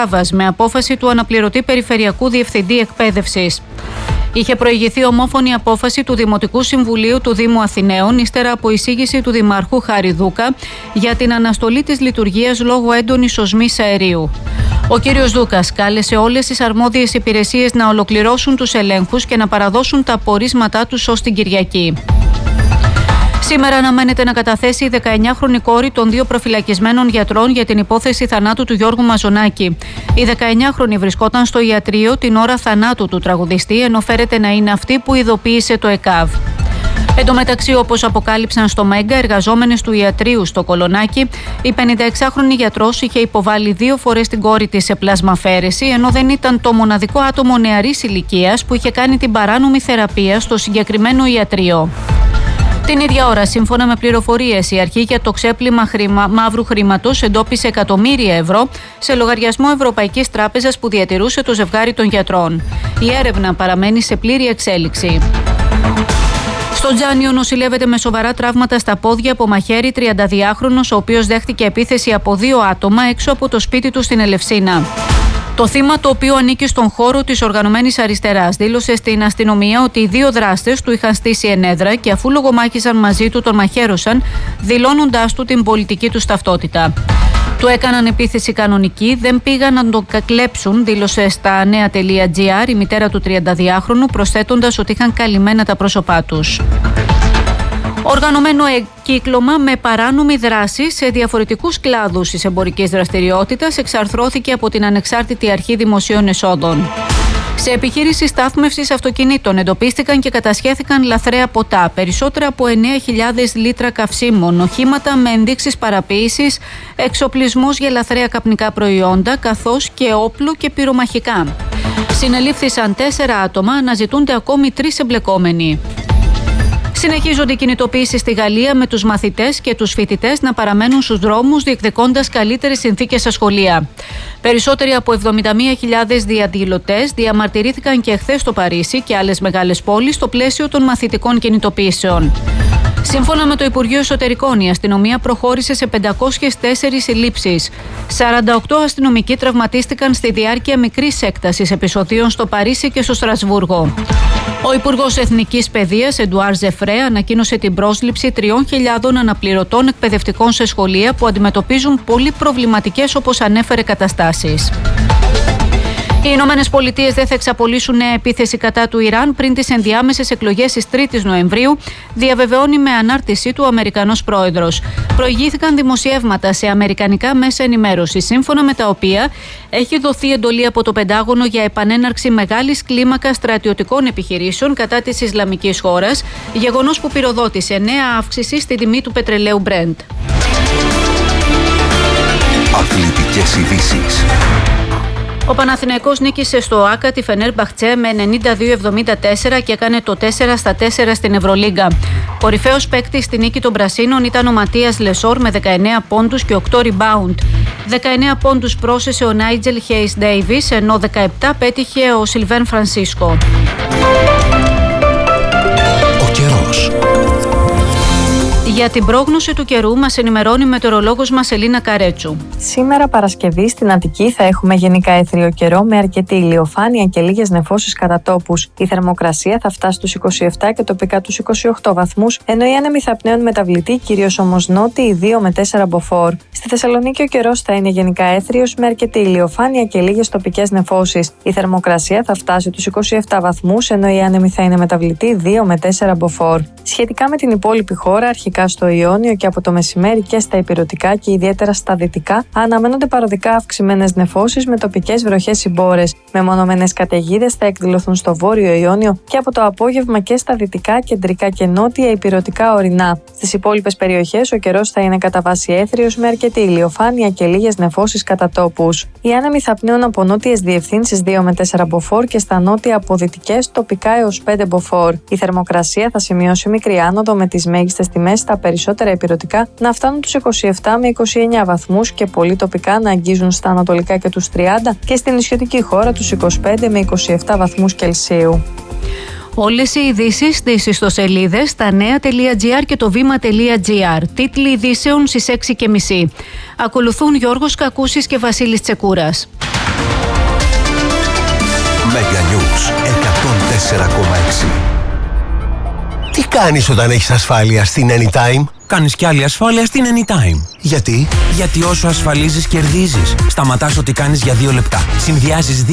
Σάββας με απόφαση του αναπληρωτή Περιφερειακού Διευθυντή Εκπαίδευσης. Είχε προηγηθεί ομόφωνη απόφαση του Δημοτικού Συμβουλίου του Δήμου Αθηναίων ύστερα από εισήγηση του Δημάρχου Χάρη Δούκα για την αναστολή της λειτουργίας λόγω έντονης οσμής αερίου. Ο κύριος Δούκας κάλεσε όλες τις αρμόδιες υπηρεσίες να ολοκληρώσουν τους ελέγχους και να παραδώσουν τα απορίσματά τους ως την Κυριακή. Σήμερα αναμένεται να καταθέσει η 19χρονη κόρη των δύο προφυλακισμένων γιατρών για την υπόθεση θανάτου του Γιώργου Μαζονάκη. Η 19χρονη βρισκόταν στο ιατρείο την ώρα θανάτου του τραγουδιστή, ενώ φέρεται να είναι αυτή που ειδοποίησε το ΕΚΑΒ. Εν τω μεταξύ, όπως αποκάλυψαν στο Μέγκα, εργαζόμενες του ιατρείου στο Κολονάκι, η 56χρονη γιατρός είχε υποβάλει 2 φορές την κόρη της σε πλασμαφαίρεση, ενώ δεν ήταν το μοναδικό άτομο νεαρής ηλικίας που είχε κάνει την παράνομη θεραπεία στο συγκεκριμένο ιατρείο. Την ίδια ώρα, σύμφωνα με πληροφορίες, η αρχή για το ξέπλυμα μαύρου χρήματος εντόπισε εκατομμύρια ευρώ σε λογαριασμό Ευρωπαϊκής Τράπεζας που διατηρούσε το ζευγάρι των γιατρών. Η έρευνα παραμένει σε πλήρη εξέλιξη. Στο Τζάνιο νοσηλεύεται με σοβαρά τραύματα στα πόδια από μαχαίρι 32χρονος, ο οποίος δέχτηκε επίθεση από 2 άτομα έξω από το σπίτι του στην Ελευσίνα. Το θύμα, το οποίο ανήκει στον χώρο της οργανωμένης αριστεράς, δήλωσε στην αστυνομία ότι οι 2 δράστες του είχαν στήσει ενέδρα και αφού λογομάχησαν μαζί του τον μαχαίρωσαν, δηλώνοντάς του την πολιτική του ταυτότητα. Του έκαναν επίθεση κανονική, δεν πήγαν να τον κλέψουν, δήλωσε στα νέα.gr η μητέρα του 32χρονου, προσθέτοντας ότι είχαν καλυμμένα τα πρόσωπά τους. Οργανωμένο κύκλωμα με παράνομη δράση σε διαφορετικούς κλάδους της εμπορικής δραστηριότητας εξαρθρώθηκε από την Ανεξάρτητη Αρχή Δημοσίων Εσόδων. Σε επιχείρηση στάθμευσης αυτοκινήτων εντοπίστηκαν και κατασχέθηκαν λαθρέα ποτά, περισσότερα από 9.000 λίτρα καυσίμων, οχήματα με ενδείξεις παραποίησης, εξοπλισμός για λαθρέα καπνικά προϊόντα, καθώς και όπλο και πυρομαχικά. Συνελήφθησαν 4 άτομα, αναζητούνται ακόμη 3 εμπλεκόμενοι. Συνεχίζονται οι κινητοποιήσεις στη Γαλλία με τους μαθητές και τους φοιτητές να παραμένουν στους δρόμους διεκδικώντας καλύτερες συνθήκες στα σχολεία. Περισσότεροι από 71.000 διαδηλωτές διαμαρτυρήθηκαν και χθες στο Παρίσι και άλλες μεγάλες πόλεις στο πλαίσιο των μαθητικών κινητοποιήσεων. Σύμφωνα με το Υπουργείο Εσωτερικών, η αστυνομία προχώρησε σε 504 συλλήψεις. 48 αστυνομικοί τραυματίστηκαν στη διάρκεια μικρής έκτασης επεισοδίων στο Παρίσι και στο Στρασβούργο. Ο Υπουργός Εθνικής Παιδείας, Εντουάρ Ζεφρέ, ανακοίνωσε την πρόσληψη 3.000 αναπληρωτών εκπαιδευτικών σε σχολεία που αντιμετωπίζουν πολύ προβληματικές, όπως ανέφερε, καταστάσεις. Οι Ηνωμένες Πολιτείες δεν θα εξαπολύσουν νέα επίθεση κατά του Ιράν πριν τις ενδιάμεσες εκλογές της 3ης Νοεμβρίου, διαβεβαιώνει με ανάρτησή του ο Αμερικανός πρόεδρος. Προηγήθηκαν δημοσιεύματα σε αμερικανικά μέσα ενημέρωσης, σύμφωνα με τα οποία έχει δοθεί εντολή από το Πεντάγωνο για επανέναρξη μεγάλης κλίμακας στρατιωτικών επιχειρήσεων κατά της Ισλαμικής χώρας, γεγονός που πυροδότησε νέα αύξηση στη τιμή του πετρελαίου Brent. Αθλητικές ειδήσεις. Ο Παναθηναϊκός νίκησε στο ΆΚΑ τη Φενέρμπαχτσε με 92-74 και έκανε το 4-4 στην Ευρωλίγκα. Κορυφαίος παίκτης στη νίκη των Πρασίνων ήταν ο Ματίας Λεσόρ με 19 πόντους και 8 rebound. 19 πόντους πρόσθεσε ο Νάιτζελ Χέις Ντέιβις, ενώ 17 πέτυχε ο Σιλβέν Φρανσίσκο. Ο καιρός. Για την πρόγνωση του καιρού μας ενημερώνει η μετεωρολόγος μας Ελίνα Καρέτσου. Σήμερα Παρασκευή στην Αττική θα έχουμε γενικά έθριο καιρό με αρκετή ηλιοφάνεια και λίγες νεφώσεις κατά τόπους. Η θερμοκρασία θα φτάσει στους 27 και τοπικά τους 28 βαθμούς, ενώ οι άνεμοι θα πνέουν μεταβλητοί, κυρίως όμως νότιοι 2 με 4 μποφόρ. Στη Θεσσαλονίκη ο καιρός θα είναι γενικά έθριος με αρκετή ηλιοφάνεια και λίγες τοπικές νεφώσεις. Η θερμοκρασία θα φτάσει τους 27 βαθμούς, ενώ οι άνεμοι θα είναι μεταβλητοί 2 με 4 μποφόρ. Σχετικά με την υπόλοιπη χώρα, αρχικά στο Ιόνιο και από το μεσημέρι και στα ηπειρωτικά και ιδιαίτερα στα δυτικά, αναμένονται παροδικά αυξημένες νεφώσεις με τοπικές βροχές συμπόρες. Μεμονωμένες καταιγίδες θα εκδηλωθούν στο βόρειο Ιόνιο και από το απόγευμα και στα δυτικά, κεντρικά και νότια ηπειρωτικά ορεινά. Στις υπόλοιπες περιοχές ο καιρός θα είναι κατά βάση έθριος με αρκετή ηλιοφάνεια και λίγες νεφώσεις κατά τόπους. Οι άνεμοι θα πνέουν από νότιες διευθύνσεις 2 με 4 μποφόρ και στα νότια από δυτικές τοπικά έως 5 μποφόρ. Η θερμοκρασία θα σημειώσει μικρή άνοδο με τις μέγιστες τιμές στα περισσότερα ηπειρωτικά να φτάνουν τους 27 με 29 βαθμούς και πολύ τοπικά να αγγίζουν στα ανατολικά και τους 30 και στην νησιωτική χώρα τους 25 με 27 βαθμούς Κελσίου. Όλες οι ειδήσεις στις ιστοσελίδες στα νέα.gr και το βήμα.gr. Τίτλοι ειδήσεων στις 6:30. Ακολουθούν Γιώργος Κακούσης και Βασίλης Τσεκούρας. Mega News 104,6. Τι κάνεις όταν έχεις ασφάλεια στην Anytime? Κάνεις κι άλλη ασφάλεια στην Anytime. Γιατί? Γιατί όσο ασφαλίζεις κερδίζεις. Σταματάς ό,τι κάνεις για 2 λεπτά. Συνδυάζεις